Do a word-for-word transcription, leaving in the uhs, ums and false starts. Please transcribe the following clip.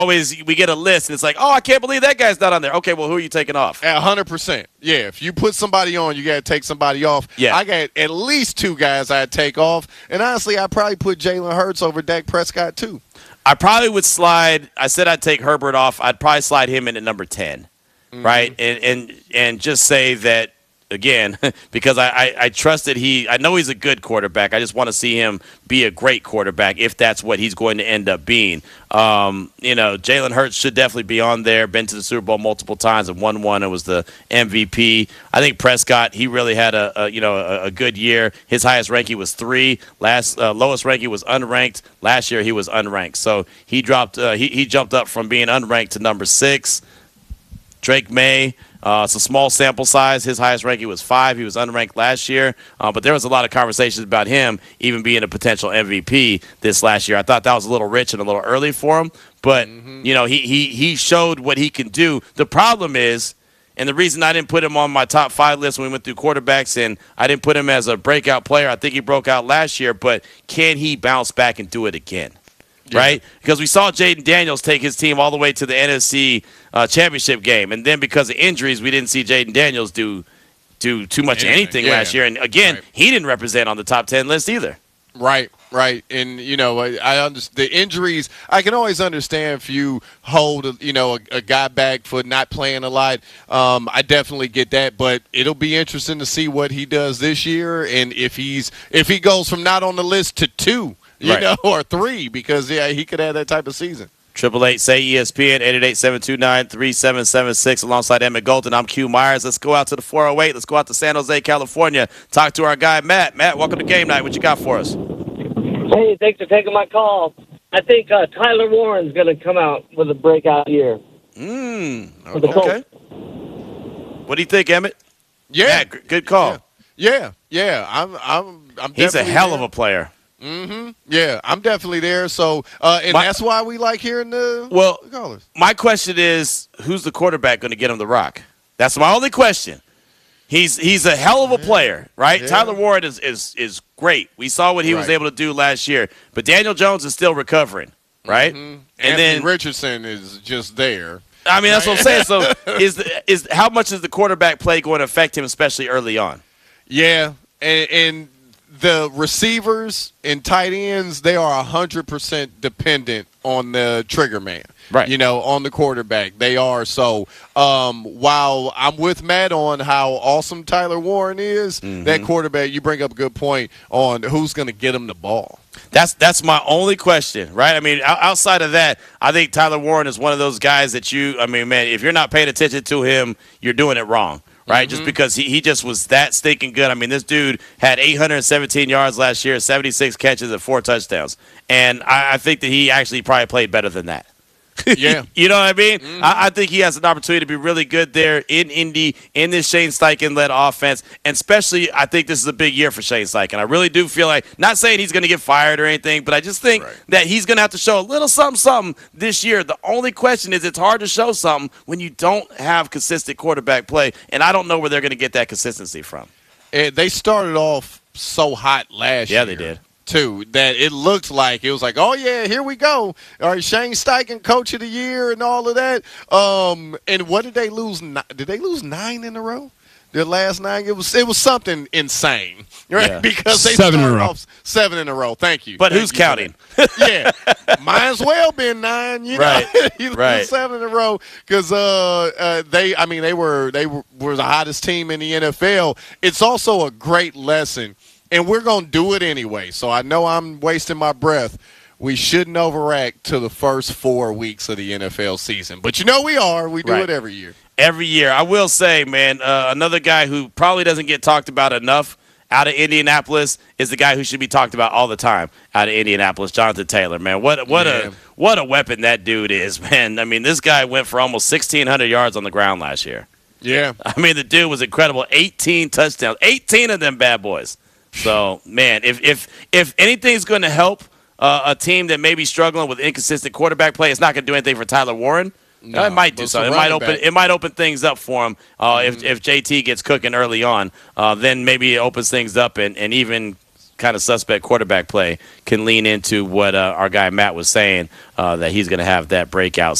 always we get a list and it's like, oh, I can't believe that guy's not on there. Okay, well, who are you taking off? A hundred percent. Yeah, if you put somebody on, you got to take somebody off. Yeah. I got at least two guys I'd take off, and honestly, I'd probably put Jalen Hurts over Dak Prescott too. I probably would slide. I said I'd take Herbert off. I'd probably slide him in at number ten, mm-hmm. right? And and and just say that. Again, because I, I, I trust that he – I know he's a good quarterback. I just want to see him be a great quarterback if that's what he's going to end up being. Um, you know, Jalen Hurts should definitely be on there, been to the Super Bowl multiple times and won one. It was the M V P. I think Prescott, he really had a, a you know a, a good year. His highest ranking was three. Last uh, lowest ranking was unranked. Last year he was unranked. So he dropped uh, – he, he jumped up from being unranked to number six. Drake May – Uh, it's a small sample size. His highest ranking was five. He was unranked last year. Uh, but there was a lot of conversations about him even being a potential M V P this last year. I thought that was a little rich and a little early for him. But, mm-hmm. you know, he, he, he showed what he can do. The problem is, and the reason I didn't put him on my top five list when we went through quarterbacks and I didn't put him as a breakout player, I think he broke out last year, but can he bounce back and do it again? Yeah. Right? Because we saw Jaden Daniels take his team all the way to the N F C uh, championship game. And then because of injuries, we didn't see Jaden Daniels do do too much anything, anything yeah. last year. And, again, right. he didn't represent on the top ten list either. Right, right. And, you know, I, I understand the injuries. I can always understand if you hold, a, you know, a, a guy back for not playing a lot. Um, I definitely get that. But it'll be interesting to see what he does this year and if he's if he goes from not on the list to two. You right. know, or three, because, yeah, he could have that type of season. Triple eight say E S P N, eight eight eight, seven two nine, three seven seven six. Alongside Emmett Golden, I'm Q Myers. Let's go out to the four oh eight. Let's go out to San Jose, California. Talk to our guy, Matt. Matt, welcome to Game Night. What you got for us? Hey, thanks for taking my call. I think uh, Tyler Warren's going to come out with a breakout year. Mm, okay. What do you think, Emmett? Yeah. Matt, good call. Yeah, yeah. yeah. I'm, I'm, I'm He's a hell there. of a player. Mm-hmm. Yeah, I'm definitely there. So, uh, and my, that's why we like hearing the well. The callers. My question is, who's the quarterback going to get him the rock? That's my only question. He's he's a hell of a player, right? Yeah. Tyler Warren is, is is great. We saw what he right. was able to do last year, but Daniel Jones is still recovering, right? Mm-hmm. And Anthony then Richardson is just there. I mean, that's what I'm saying. So, is the, is how much is the quarterback play going to affect him, especially early on? Yeah, and. and the receivers and tight ends, they are one hundred percent dependent on the trigger man, right? You know, on the quarterback. They are. So um, while I'm with Matt on how awesome Tyler Warren is, mm-hmm. that quarterback, you bring up a good point on who's going to get him the ball. That's that's my only question, right? I mean, outside of that, I think Tyler Warren is one of those guys that you, I mean, man, if you're not paying attention to him, you're doing it wrong. Right, mm-hmm. just because he, he just was that stinking good. I mean, this dude had eight hundred seventeen yards last year, seventy-six catches, and four touchdowns. And I, I think that he actually probably played better than that. Yeah. You know what I mean? Mm-hmm. I, I think he has an opportunity to be really good there in Indy, in this Shane Steichen-led offense. And especially, I think this is a big year for Shane Steichen. I really do feel like, not saying he's going to get fired or anything, but I just think right. that he's going to have to show a little something, something this year. The only question is it's hard to show something when you don't have consistent quarterback play. And I don't know where they're going to get that consistency from. And they started off so hot last yeah, year. Yeah, they did. Too, that it looked like it was like, oh yeah, here we go. All right, Shane Steichen, coach of the year, and all of that. Um, and what did they lose? Did they lose nine in a row? Their last nine, it was it was something insane, right? Yeah. Because they seven started in a row. off seven in a row. Thank you. But Thank who's you counting? Yeah, might as well been nine. You right. know, you right. seven in a row because uh, uh, they, I mean, they were they were, were the hottest team in the N F L. It's also a great lesson. And we're going to do it anyway, so I know I'm wasting my breath. We shouldn't overact to the first four weeks of the N F L season. But you know we are. We do right. it every year. Every year. I will say, man, uh, another guy who probably doesn't get talked about enough out of Indianapolis is the guy who should be talked about all the time out of Indianapolis, Jonathan Taylor, man. What what yeah. a what a weapon that dude is, man. I mean, this guy went for almost sixteen hundred yards on the ground last year. Yeah. I mean, the dude was incredible. eighteen touchdowns. eighteen of them bad boys. So, man, if if if anything's going to help uh, a team that may be struggling with inconsistent quarterback play, it's not going to do anything for Tyler Warren. No, it might do something. It might open. Back. It might open things up for him. Uh, mm-hmm. If if J T gets cooking early on, uh, then maybe it opens things up and, and even kind of suspect quarterback play can lean into what uh, our guy Matt was saying, uh, that he's going to have that breakout.